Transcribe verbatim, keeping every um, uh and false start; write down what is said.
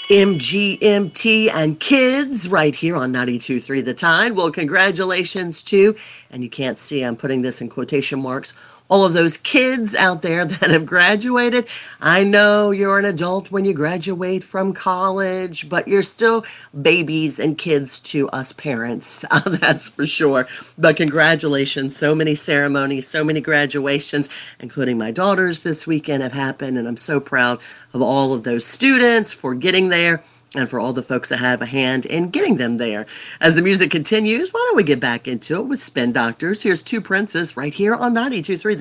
M G M T and kids right here on ninety-two point three The Tide. Well, congratulations to, and you can't see, I'm putting this in quotation marks, all of those kids out there that have graduated. I know you're an adult when you graduate from college, but you're still babies and kids to us parents. Uh, that's for sure. But congratulations. So many ceremonies, so many graduations, including my daughter's this weekend have happened. And I'm so proud of all of those students for getting there and for all the folks that have a hand in getting them there. As the music continues, why don't we get back into it with Spin Doctors? Here's Two Princes right here on ninety-two point three